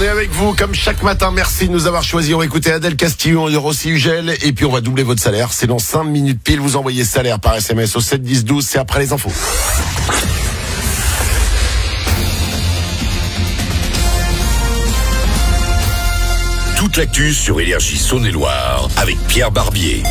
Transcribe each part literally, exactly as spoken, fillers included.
On est avec vous comme chaque matin. Merci de nous avoir choisis. On va écouter Adèle Castillon et Rossi Ugel. Et puis on va doubler votre salaire. C'est dans cinq minutes pile. Vous envoyez salaire par S M S au sept dix douze. C'est après les infos. Toute l'actu sur Énergie Saône-et-Loire avec Pierre Barbier.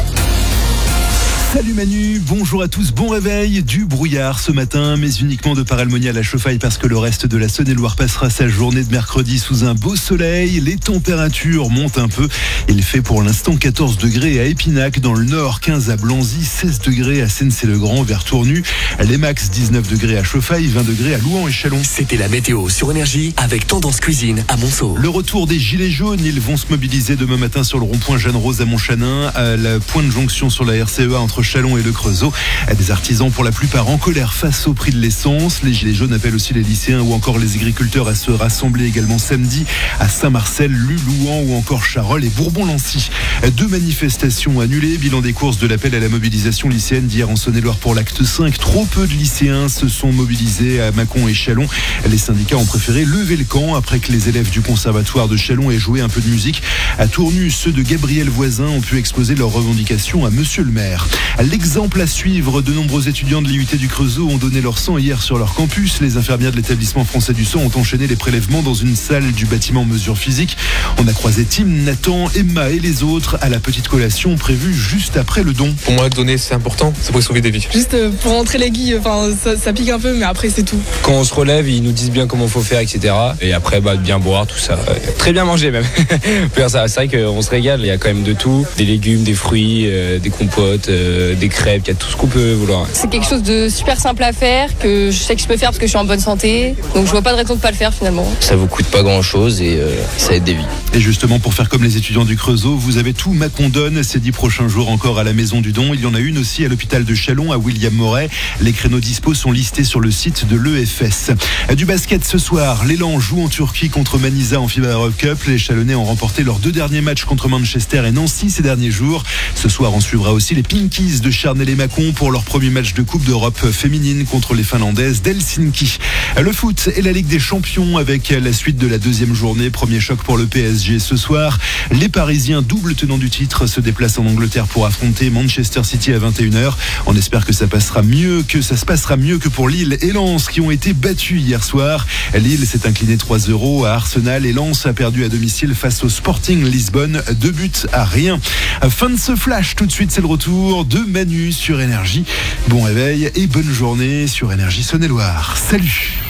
Salut Manu, bonjour à tous, bon réveil. Du brouillard ce matin, mais uniquement de Paralmonie à la Chauffaille parce que le reste de la Saône-et-Loire passera sa journée de mercredi sous un beau soleil. Les températures montent un peu. Il fait pour l'instant quatorze degrés à Épinac dans le nord, quinze à Blanzy, seize degrés à Sennecey-le-Grand vers Tournu, les max dix-neuf degrés à Chauffaille, vingt degrés à Louan et Châlons. C'était la météo sur Énergie avec Tendance Cuisine à Monceau. Le retour des gilets jaunes, ils vont se mobiliser demain matin sur le rond-point Jeanne-Rose à Montchanin, à la point de jonction sur la R C E A entre Châlons et le Creusot. Des artisans pour la plupart en colère face au prix de l'essence. Les gilets jaunes appellent aussi les lycéens ou encore les agriculteurs à se rassembler également samedi à Saint-Marcel, Lulouan ou encore Charolles et Bourbon-Lancy. Deux manifestations annulées. Bilan des courses de l'appel à la mobilisation lycéenne d'hier en Saône-et-Loire pour l'acte cinq. Trop peu de lycéens se sont mobilisés à Mâcon et Châlons. Les syndicats ont préféré lever le camp après que les élèves du conservatoire de Châlons aient joué un peu de musique. À Tournu, ceux de Gabriel Voisin ont pu exposer leurs revendications à monsieur le maire. L'exemple à suivre, de nombreux étudiants de l'I U T du Creusot ont donné leur sang hier sur leur campus. Les infirmières de l'établissement français du sang ont enchaîné les prélèvements dans une salle du bâtiment mesure physique. On a croisé Tim, Nathan, Emma et les autres à la petite collation prévue juste après le don. Pour moi, donner c'est important, c'est pour sauver des vies. Juste pour rentrer l'aiguille, enfin ça, ça pique un peu, mais après c'est tout. Quand on se relève, ils nous disent bien comment il faut faire, et cetera. Et après, bah, bien boire, tout ça. Très bien manger même. C'est vrai qu'on se régale, il y a quand même de tout. Des légumes, des fruits, euh, des compotes, euh, des crêpes, il y a tout ce qu'on peut vouloir. C'est quelque chose de super simple à faire, que je sais que je peux faire parce que je suis en bonne santé. Donc je vois pas de raison de pas le faire finalement. Ça vous coûte pas grand chose et euh, ça aide des vies. Et justement, pour faire comme les étudiants du Creusot, vous avez tout Macondonne ces dix prochains jours encore à la Maison du Don. Il y en a une aussi à l'hôpital de Châlons, à William Moret. Les créneaux dispo sont listés sur le site de l'E F S. Du basket ce soir, l'Élan joue en Turquie contre Manisa en FIBA Europe Cup. Les Chalonnais ont remporté leurs deux derniers matchs contre Manchester et Nancy ces derniers jours. Ce soir, on suivra aussi les Pinkies de Charnel et Mâcon pour leur premier match de Coupe d'Europe féminine contre les Finlandaises d'Helsinki. Le foot et la Ligue des Champions avec la suite de la deuxième journée. Premier choc pour le P S G ce soir. Les Parisiens, double tenant du titre, se déplacent en Angleterre pour affronter Manchester City à vingt et une heures. On espère que ça passera mieux, que ça se passera mieux que pour Lille et Lens qui ont été battus hier soir. Lille s'est incliné trois zéro à Arsenal et Lens a perdu à domicile face au Sporting Lisbonne. Deux buts à rien. Fin de ce flash. Tout de suite, c'est le retour de Manu sur Énergie. Bon réveil et bonne journée sur Énergie Saône-et-Loire. Salut!